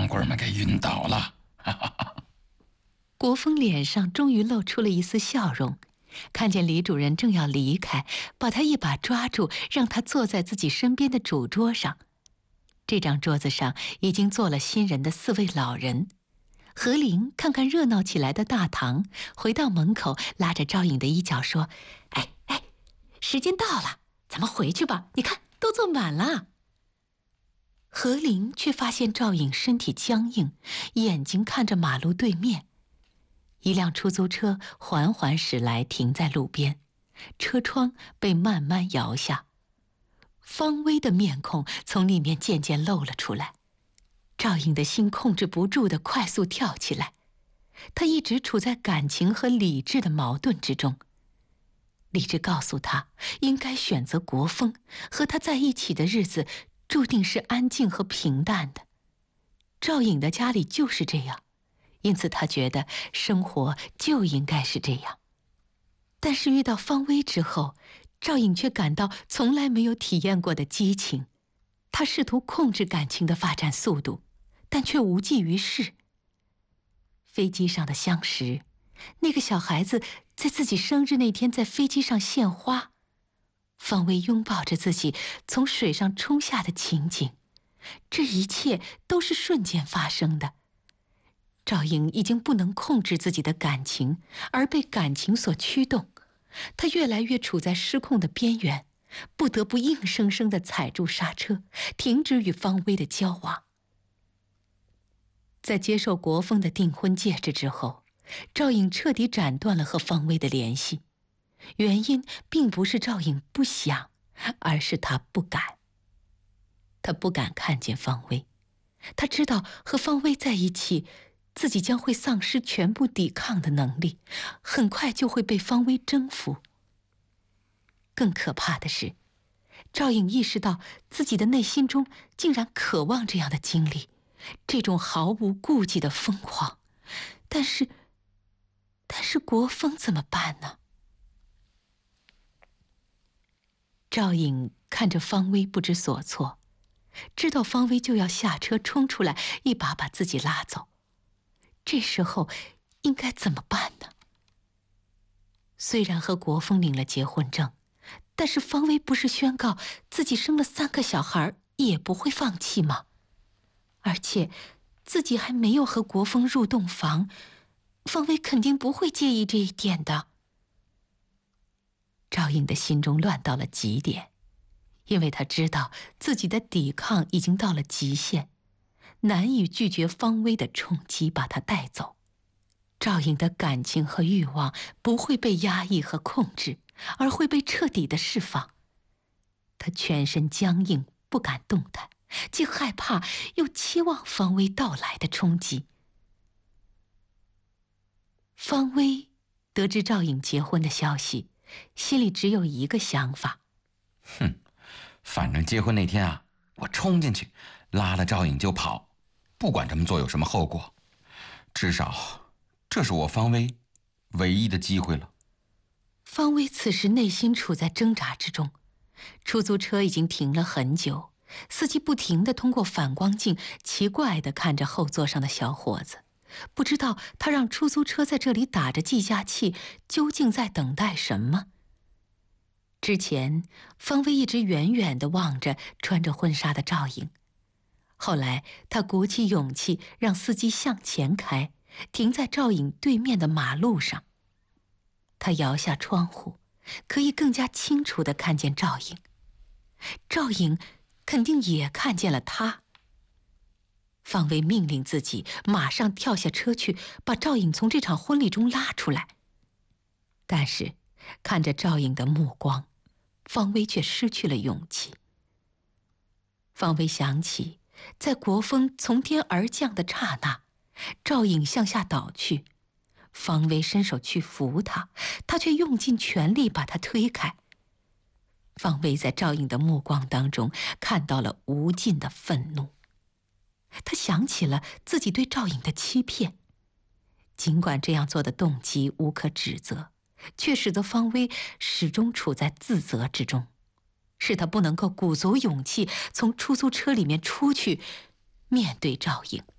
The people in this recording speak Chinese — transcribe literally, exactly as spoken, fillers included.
光棍们给晕倒了。哈哈哈。 国风脸上终于露出了一丝笑容，看见李主任正要离开，把他一把抓住，让他坐在自己身边的主桌上。这张桌子上已经坐了新人的四位老人。何玲看看热闹起来的大堂，回到门口，拉着赵颖的衣角说：“哎哎，时间到了，咱们回去吧，你看都坐满了。”何玲却发现赵颖身体僵硬，眼睛看着马路对面。一辆出租车缓缓驶来，停在路边，车窗被慢慢摇下，方薇的面孔从里面渐渐露了出来。赵颖的心控制不住地快速跳起来，她一直处在感情和理智的矛盾之中。理智告诉她应该选择国风，和他在一起的日子注定是安静和平淡的。赵颖的家里就是这样，因此她觉得生活就应该是这样。但是遇到方薇之后，赵颖却感到从来没有体验过的激情。她试图控制感情的发展速度，但却无济于事。飞机上的相识，那个小孩子在自己生日那天在飞机上献花，方薇拥抱着自己从水上冲下的情景，这一切都是瞬间发生的。赵颖已经不能控制自己的感情，而被感情所驱动，她越来越处在失控的边缘，不得不硬生生地踩住刹车，停止与方薇的交往。在接受国风的订婚戒指之后，赵颖彻底斩断了和方薇的联系。原因并不是赵颖不想，而是她不敢。她不敢看见方薇，她知道和方薇在一起，自己将会丧失全部抵抗的能力，很快就会被方薇征服。更可怕的是，赵颖意识到自己的内心中竟然渴望这样的经历，这种毫无顾忌的疯狂。但是，但是国风怎么办呢？赵颖看着方薇不知所措，知道方薇就要下车冲出来，一把把自己拉走。这时候应该怎么办呢？虽然和国风领了结婚证，但是方薇不是宣告自己生了三个小孩也不会放弃吗？而且自己还没有和国风入洞房，方薇肯定不会介意这一点的。赵颖的心中乱到了极点，因为她知道自己的抵抗已经到了极限，难以拒绝方薇的冲击把她带走。赵颖的感情和欲望不会被压抑和控制，而会被彻底的释放。她全身僵硬，不敢动弹，既害怕又期望方薇到来的冲击。方薇得知赵颖结婚的消息，心里只有一个想法： 哼，反正结婚那天啊，我冲进去，拉了赵颖就跑，不管这么做有什么后果，至少这是我方薇唯一的机会了。 方薇此时内心处在挣扎之中，出租车已经停了很久，司机不停地通过反光镜奇怪地看着后座上的小伙子，不知道他让出租车在这里打着计价器究竟在等待什么。之前方薇一直远远地望着穿着婚纱的赵颖，后来他鼓起勇气让司机向前开，停在赵颖对面的马路上。他摇下窗户，可以更加清楚地看见赵颖。赵颖肯定也看见了他。方薇命令自己马上跳下车去，把赵颖从这场婚礼中拉出来。但是看着赵颖的目光，方薇却失去了勇气。方薇想起在国风从天而降的刹那，赵颖向下倒去，方薇伸手去扶他，他却用尽全力把他推开。方薇在赵颖的目光当中看到了无尽的愤怒，他想起了自己对赵颖的欺骗，尽管这样做的动机无可指责，却使得方薇始终处在自责之中，使他不能够鼓足勇气从出租车里面出去，面对赵颖。